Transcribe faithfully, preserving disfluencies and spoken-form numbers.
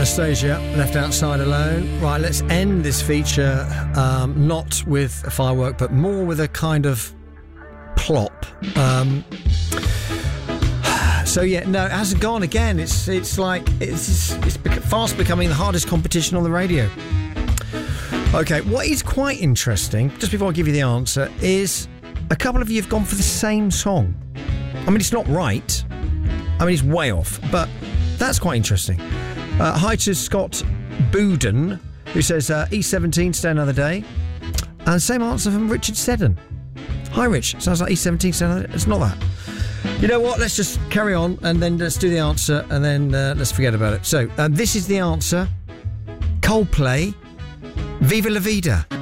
Anastasia, Left Outside Alone. Right, let's end this feature um, not with a firework, but more with a kind of plop. Um, so yeah, no, it hasn't gone again. It's it's like it's it's fast becoming the hardest competition on the radio. Okay, what is quite interesting, just before I give you the answer, is a couple of you have gone for the same song. I mean, it's not right. I mean, it's way off, but that's quite interesting. Uh, hi to Scott Bouden, who says uh, E seventeen, Stay Another Day. And same answer from Richard Seddon. Hi, Rich. Sounds like E seventeen, Stay Another Day. It's not that. You know what? Let's just carry on and then let's do the answer and then uh, let's forget about it. So, uh, this is the answer. Coldplay, Viva La Vida.